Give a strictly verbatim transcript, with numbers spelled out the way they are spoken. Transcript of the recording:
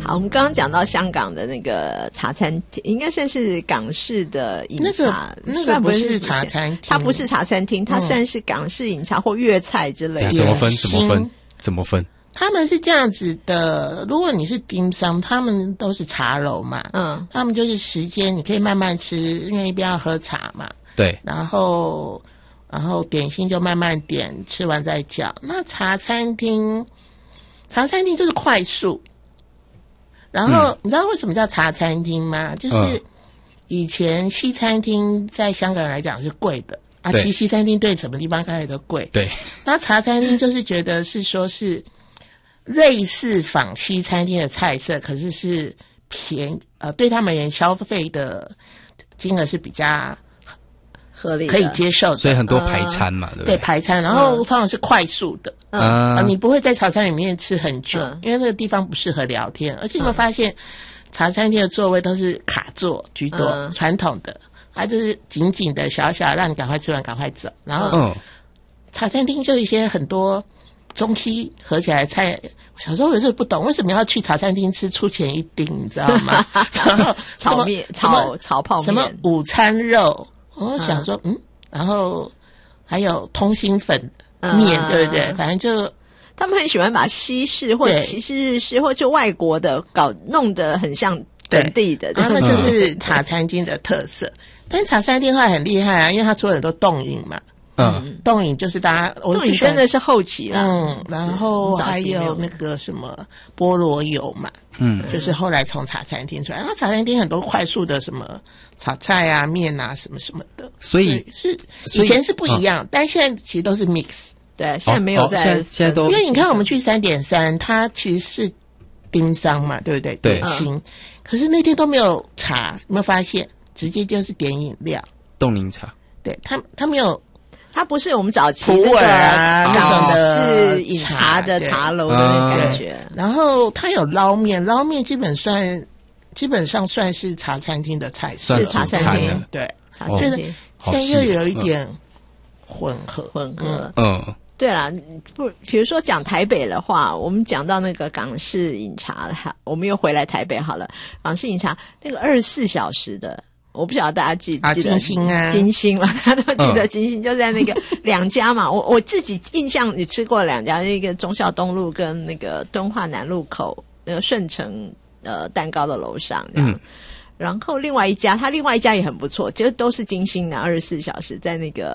好，我们刚刚讲到香港的那个茶餐厅，应该算是港式的饮茶， 那个那个不是茶餐厅， 它不是茶餐厅，它算是港式饮茶或粤菜之类的。 怎么分？怎么分？怎么分？ 他们是这样子的，如果你是dim sum，他们都是茶楼嘛，嗯，他们就是时间你可以慢慢吃，因为一边要喝茶嘛， 对， 然后然后点心就慢慢点，吃完再叫。那茶餐厅，茶餐厅就是快速。然后、嗯、你知道为什么叫茶餐厅吗？就是以前西餐厅在香港人来讲是贵的啊，其实西餐厅对什么地方开始都贵。 对， 那茶餐厅就是觉得是说是类似仿西餐厅的菜色，可是是便呃对他们而言消费的金额是比较合理的， 可以接受的， 所以很多排餐嘛，嗯、对不对？ 对，排餐，然后通常是快速的。嗯、啊，你不会在茶餐里面吃很久、嗯，因为那个地方不适合聊天。而且你有没有发现，茶餐厅的座位都是卡座居多，嗯、传统的，它就是紧紧的、小小，让你赶快吃完赶快走。然后，嗯、茶餐厅就有一些很多中西合起来的菜。小时候有时候不懂为什么要去茶餐厅吃出前一丁，你知道吗？然后炒面、炒炒泡面， 什么午餐肉，我想说，嗯，然后还有通心粉。面、嗯、对不对？反正就他们很喜欢把西式或者其实日式或者外国的搞弄得很像本地的， 然后那就是茶餐厅的特色。但茶餐厅后来很厉害啊，因为它出了很多冻饮嘛。嗯，冻饮就是大家冻饮真的是后期了。 嗯，然后还有那个什么菠萝油嘛。嗯，就是后来从茶餐厅出来，那茶餐厅很多快速的什么炒菜啊、面啊什么什么的， 所以是以前是不一样，但现在其实都是 mix。 对，现在没有在，哦哦、 现在现在都， 因为你看我们去三点三，它其实是dim sum嘛，对不对？ 对， 点心、嗯，可是那天都没有茶，有没有发现？直接就是点饮料， 冻柠茶。 对，它它没有。 它不是我们早期那个港式饮茶的茶楼的那个感觉， 然后它有捞面，捞面基本算基本上算是茶餐厅的菜色， 是茶餐厅， 对， 茶餐厅现在又有一点混合， 混合， 嗯， 对啦，不，比如说讲台北的话，我们讲到那个港式饮茶了，我们又回来台北好了，港式饮茶那个二十四小时的。我不晓得大家记不记得金星啊， 金星嘛，大家都记得金星，就在那个两家嘛。我我自己印象也吃过两家，一个忠孝东路跟那个敦化南路口那个顺成呃蛋糕的楼上这样。嗯、然后另外一家，它另外一家也很不错，就都是金星的，二十四小时在那个